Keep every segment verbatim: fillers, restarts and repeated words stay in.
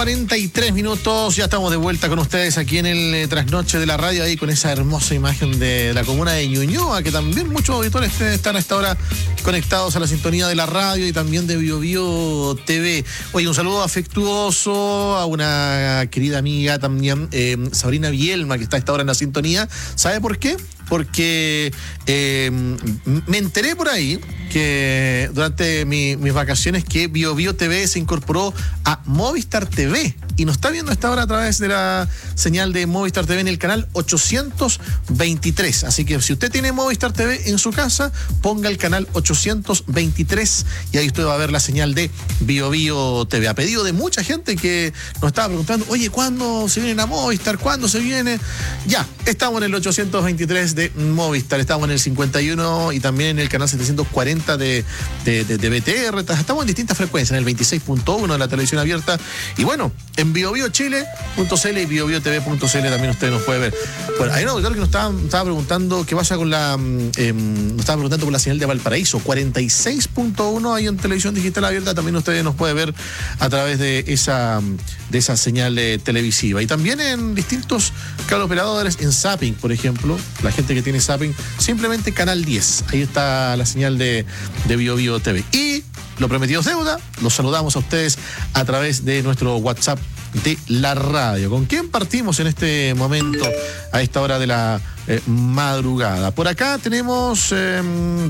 cuarenta y tres minutos, ya estamos de vuelta con ustedes aquí en el eh, Trasnoche de la Radio, ahí con esa hermosa imagen de la comuna de Ñuñoa, que también muchos auditores están a esta hora conectados a la sintonía de la radio y también de Bio Bio T V. Oye, un saludo afectuoso a una querida amiga también, eh, Sabrina Bielma, que está a esta hora en la sintonía. ¿Sabe por qué? Porque eh, me enteré por ahí que durante mi, mis vacaciones que Bio Bio T V se incorporó a Movistar T V y nos está viendo a esta hora a través de la señal de Movistar T V en el canal ochocientos veintitrés. Así que si usted tiene Movistar T V en su casa, ponga el canal ochocientos veintitrés y ahí usted va a ver la señal de Bio Bio T V. A pedido de mucha gente que nos estaba preguntando, oye, ¿cuándo se vienen a Movistar? ¿Cuándo se viene? Ya, estamos en el ochocientos veintitrés de Movistar, estamos en el cincuenta y uno y también en el canal setecientos cuarenta de, de, de, de B T R, estamos en distintas frecuencias, en el veintiséis punto uno de la televisión abierta y bueno, en biobiochile punto c l y biobiotv punto c l también usted nos puede ver. Bueno, hay un auditor que nos estaba, estaba preguntando qué pasa con la eh, nos estaba preguntando por la señal de Valparaíso, cuarenta y seis punto uno ahí en televisión digital abierta, también usted nos puede ver a través de esa, de esa señal eh, televisiva y también en distintos cable operadores, en Zapping, por ejemplo, la gente que tiene Zapping, simplemente canal diez, ahí está la señal de, de Bio Bio T V. Y lo prometido es deuda, los saludamos a ustedes a través de nuestro WhatsApp de la radio. ¿Con quién partimos en este momento, a esta hora de la eh, madrugada? Por acá tenemos eh,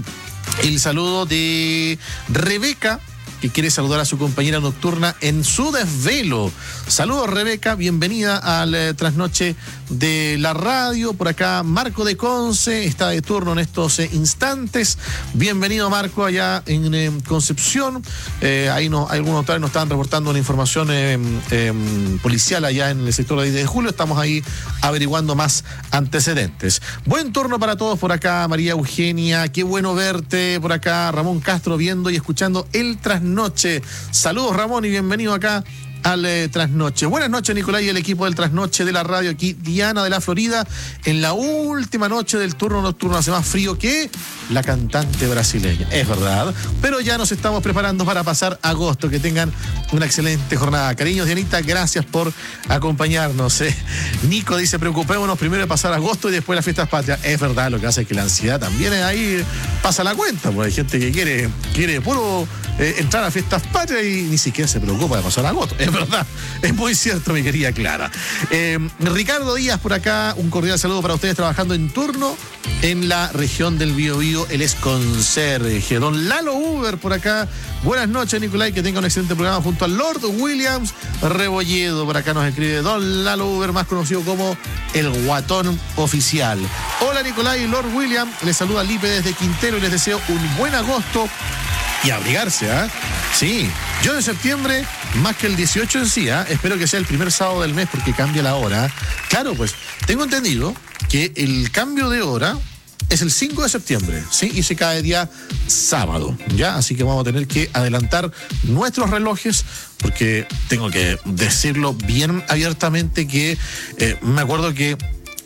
el saludo de Rebeca, que quiere saludar a su compañera nocturna en su desvelo. Saludos, Rebeca, bienvenida al eh, Trasnoche de la radio. Por acá Marco de Conce está de turno en estos eh, instantes. Bienvenido, Marco, allá en eh, Concepción. Eh, ahí no, algunos todavía nos estaban reportando una información eh, eh, policial allá en el sector de diez de julio. Estamos ahí averiguando más antecedentes. Buen turno para todos por acá, María Eugenia. Qué bueno verte por acá. Ramón Castro viendo y escuchando el Trasnoche. Noche. Saludos, Ramón, y bienvenido acá al eh, Trasnoche. Buenas noches, Nicolás y el equipo del Trasnoche de la radio. Aquí Diana de la Florida, en la última noche del turno nocturno. Hace más frío que la cantante brasileña, es verdad, pero ya nos estamos preparando para pasar agosto. Que tengan una excelente jornada. Cariños, Dianita, gracias por acompañarnos. eh. Nico dice, preocupémonos primero de pasar agosto y después las fiestas patrias. Es verdad, lo que hace es que la ansiedad también es ahí, pasa la cuenta, porque hay gente que quiere, quiere puro eh, entrar a fiestas patrias y ni siquiera se preocupa de pasar agosto. Es verdad, es muy cierto, mi querida Clara. Eh, Ricardo Díaz por acá, un cordial saludo para ustedes trabajando en turno en la región del Biobío. Él es conserje. Don Lalo Uber por acá. Buenas noches, Nicolás, que tenga un excelente programa junto al Lord Williams Rebolledo. Por acá nos escribe Don Lalo Uber, más conocido como el Guatón Oficial. Hola, Nicolás y Lord Williams. Les saluda Lipe desde Quintero y les deseo un buen agosto y abrigarse, ¿ah? ¿eh? Sí, yo de septiembre, más que el dieciocho en sí, ¿eh? Espero que sea el primer sábado del mes porque cambia la hora. Claro, pues, tengo entendido que el cambio de hora es el cinco de septiembre, ¿sí? Y se cae día sábado, ¿ya? Así que vamos a tener que adelantar nuestros relojes porque tengo que decirlo bien abiertamente que eh, me acuerdo que